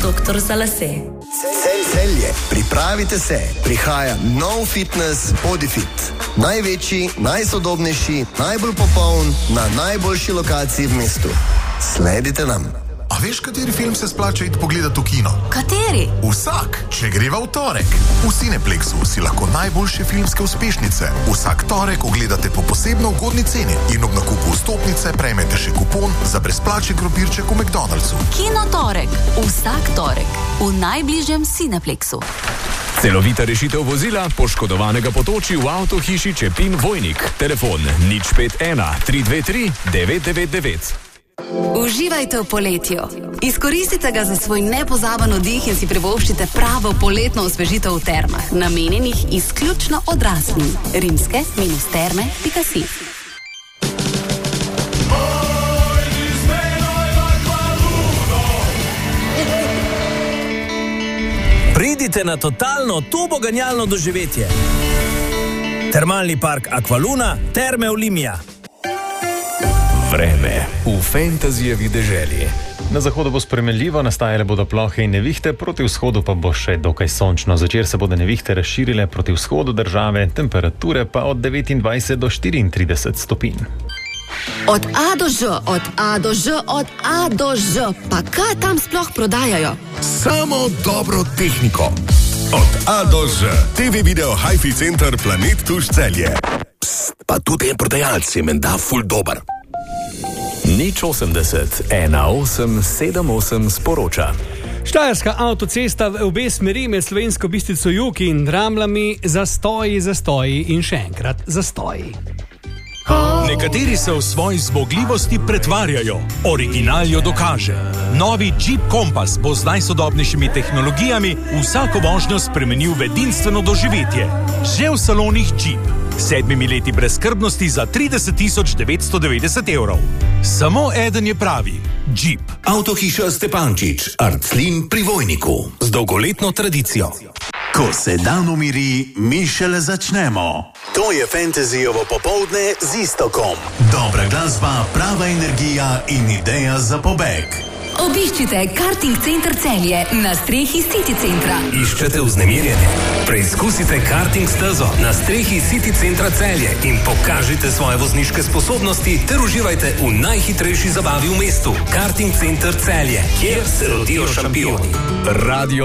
doktor za lase. Celje, pripravite se, prihaja nov fitness Podifit. Največji, najsodobnejši, najbolj popoln, na najboljši lokaciji v mestu. Sledite nam. A veš, kateri film se splača iti pogledati v kino? Kateri? Vsak, če greva v torek. V Cineplexu si lahko najboljše filmske uspešnice vsak torek ogledate po posebno ugodni ceni in ob nakupu vstopnice prejmete še kupon za brezplačen krompirček v McDonald'su. Kino torek. Vsak torek. V najbližjem Cineplexu. Celovita rešitev vozila poškodovanega potoči v avtohiši Čepin Vojnik. Telefon 051 323 999. Uživajte v poletju. Izkoristite ga za svoj nepozaben oddih in si privoščite pravo poletno osvežitev v termah, namenjenih izključno odraslim. rimske-terme.si. Pridite na totalno turboganjalno doživetje. Termalni park Aqualuna, Terme Olimia. Vreme v fantazijevi deželi. Na zahodu bo spremenljivo, nastajale bodo plohe in nevihte, proti vzhodu pa bo še dokaj sončno. Zvečer se bodo nevihte razširile proti vzhodu države, temperature pa od 29 do 34 stopinj. Od A do Ž, od A do Ž, od A do Ž. Pa kaj tam sploh prodajajo? Samo dobro tehniko. Od A do Ž. TV video Hi-Fi Center Planet Tuš Celje. Psst, pa tudi en prodajalec je menda ful dober. 080 1878 sporoča. Štajerska avtocesta v obe smeri med Slovensko Bistrico jug in Dramljami, zastoji in še enkrat zastoji. Nekateri se v svoji zmogljivosti pretvarjajo, original jo dokaže. Novi Jeep Compass bo z najsodobnejšimi tehnologijami vsako vožnjo spremenil v edinstveno doživetje. Že v salonih Jeep. 7 leti brezskrbnosti za 30 990 evrov. Samo eden je pravi. Jeep. Avtohiša Stepančič, Arclin pri Vojniku. Z dolgoletno tradicijo. Ko se dan umiri, mi šele začnemo. To je fantazijovo popoldne z Istokom. Dobra glasba, prava energija in ideja za pobeg. Obiščite Karting Center Celje na strehi City Centra. Iščete vznemirjenje? Preizkusite karting stezo na strehi City Centra Celje in pokažite svoje vozniške sposobnosti ter uživajte v najhitrejši zabavi v mestu. Karting Center Celje, kjer se rodijo šampioni. Radio